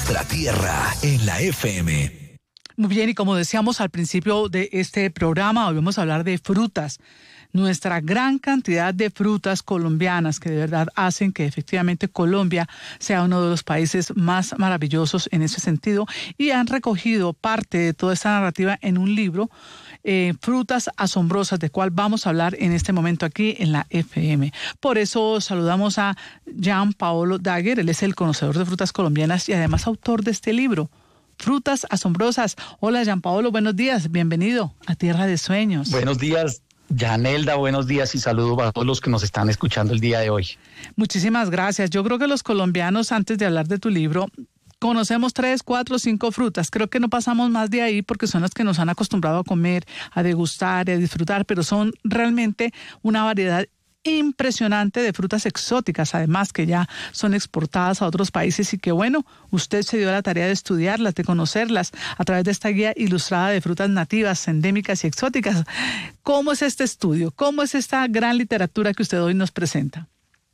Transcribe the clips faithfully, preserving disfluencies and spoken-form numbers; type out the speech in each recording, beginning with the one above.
nuestra tierra en la F M. Muy bien, y como decíamos al principio de este programa, hoy vamos a hablar de frutas. Nuestra gran cantidad de frutas colombianas que de verdad hacen que efectivamente Colombia sea uno de los países más maravillosos en ese sentido, y han recogido parte de toda esta narrativa en un libro, eh, Frutas Asombrosas, de cual vamos a hablar en este momento aquí en la F M. Por eso saludamos a Jean Paolo Daguer. Él es el conocedor de frutas colombianas y además autor de este libro, Frutas Asombrosas. Hola, Jean Paolo, buenos días, bienvenido a Tierra de Sueños. Buenos días, Yanelda, buenos días y saludos a todos los que nos están escuchando el día de hoy. Muchísimas gracias. Yo creo que los colombianos, antes de hablar de tu libro, conocemos tres, cuatro, cinco frutas. Creo que no pasamos más de ahí porque son las que nos han acostumbrado a comer, a degustar y a disfrutar, pero son realmente una variedad impresionante de frutas exóticas, además que ya son exportadas a otros países y que bueno, usted se dio la tarea de estudiarlas, de conocerlas a través de esta guía ilustrada de frutas nativas, endémicas y exóticas. ¿Cómo es este estudio? ¿Cómo es esta gran literatura que usted hoy nos presenta?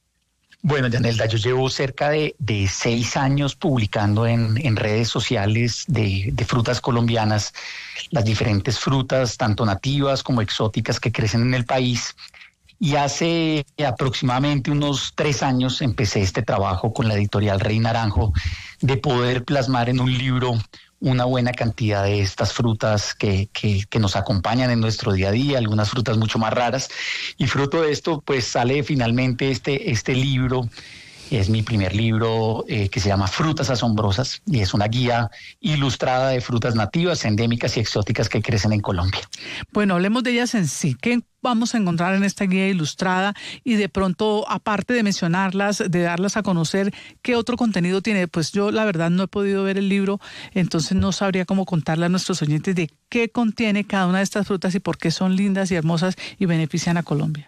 Bueno, Yanelda, yo llevo cerca de, de seis años publicando en, en redes sociales de, de frutas colombianas, las diferentes frutas, tanto nativas como exóticas que crecen en el país. Y hace aproximadamente unos tres años empecé este trabajo con la editorial Rey Naranjo de poder plasmar en un libro una buena cantidad de estas frutas que, que, que nos acompañan en nuestro día a día, algunas frutas mucho más raras. Y fruto de esto, pues sale finalmente este, este libro. Es mi primer libro eh, que se llama Frutas Asombrosas y es una guía ilustrada de frutas nativas, endémicas y exóticas que crecen en Colombia. Bueno, hablemos de ellas en sí. ¿Qué vamos a encontrar en esta guía ilustrada? Y de pronto, aparte de mencionarlas, de darlas a conocer, ¿qué otro contenido tiene? Pues yo la verdad no he podido ver el libro, entonces no sabría cómo contarle a nuestros oyentes de qué contiene cada una de estas frutas y por qué son lindas y hermosas y benefician a Colombia.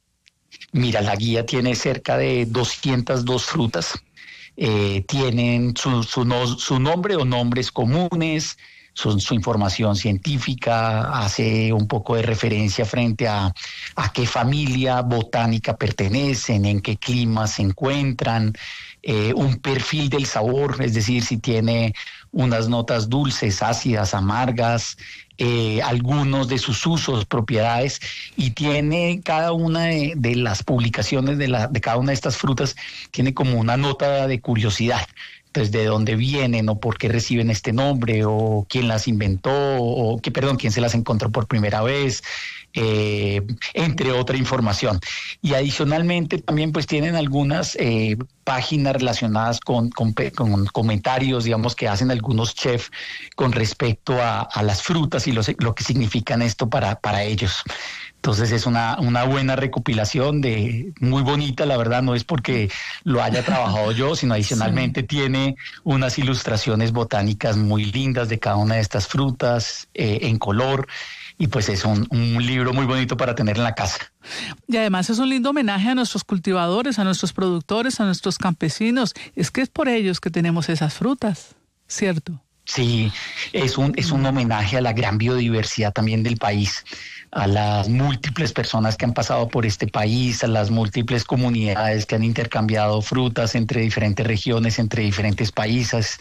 Mira, la guía tiene cerca de doscientas dos frutas, eh, tienen su, su, no, su nombre o nombres comunes, su, su información científica, hace un poco de referencia frente a, a qué familia botánica pertenecen, en qué clima se encuentran, eh, un perfil del sabor, es decir, si tiene unas notas dulces, ácidas, amargas, eh, algunos de sus usos, propiedades, y tiene cada una de, de las publicaciones de, la, de cada una de estas frutas, tiene como una nota de curiosidad. Entonces, de dónde vienen o por qué reciben este nombre o quién las inventó o que, perdón, quién se las encontró por primera vez, eh, entre otra información. Y adicionalmente también pues tienen algunas eh, páginas relacionadas con, con, con comentarios, digamos, que hacen algunos chefs con respecto a, a las frutas y lo, lo que significan esto para, para ellos. Entonces es una, una buena recopilación, de muy bonita, la verdad, no es porque lo haya trabajado yo, sino adicionalmente sí. Tiene unas ilustraciones botánicas muy lindas de cada una de estas frutas eh, en color, y pues es un, un libro muy bonito para tener en la casa. Y además es un lindo homenaje a nuestros cultivadores, a nuestros productores, a nuestros campesinos. Es que es por ellos que tenemos esas frutas, ¿cierto? Sí, es un, es un homenaje a la gran biodiversidad también del país, a las múltiples personas que han pasado por este país, a las múltiples comunidades que han intercambiado frutas entre diferentes regiones, entre diferentes países,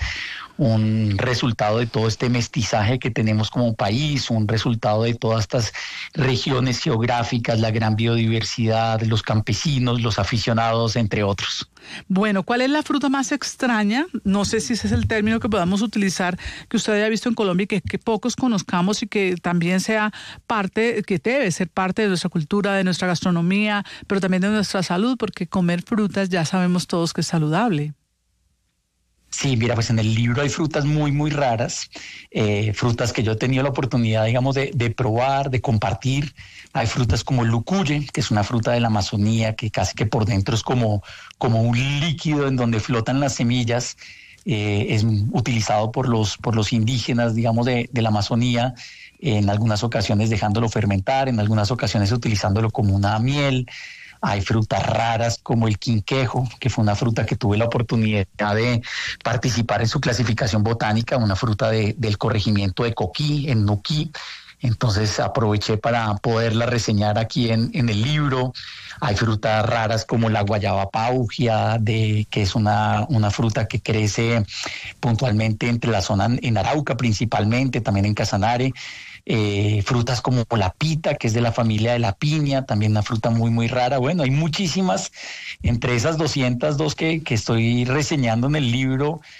un resultado de todo este mestizaje que tenemos como país, un resultado de todas estas regiones geográficas, la gran biodiversidad, los campesinos, los aficionados, entre otros. Bueno, ¿cuál es la fruta más extraña? No sé si ese es el término que podamos utilizar, que usted haya visto en Colombia y que, que pocos conozcamos y que también sea parte, que debe ser parte de nuestra cultura, de nuestra gastronomía, pero también de nuestra salud, porque comer frutas ya sabemos todos que es saludable. Sí, mira, pues en el libro hay frutas muy, muy raras, eh, frutas que yo he tenido la oportunidad, digamos, de, de probar, de compartir. Hay frutas como el lucuye, que es una fruta de la Amazonía, que casi que por dentro es como, como un líquido en donde flotan las semillas. Eh, es utilizado por los, por los indígenas, digamos, de, de la Amazonía, en algunas ocasiones dejándolo fermentar, en algunas ocasiones utilizándolo como una miel. Hay frutas raras como el quinquejo, que fue una fruta que tuve la oportunidad de participar en su clasificación botánica, una fruta de, del corregimiento de Coquí, en Nuquí, Entonces aproveché para poderla reseñar aquí en, en el libro. Hay frutas raras como la guayaba paugia, de, que es una, una fruta que crece puntualmente entre la zona en Arauca principalmente, también en Casanare. Eh, frutas como la pita, que es de la familia de la piña, también una fruta muy, muy rara. Bueno, hay muchísimas, entre esas doscientas dos que, que estoy reseñando en el libro,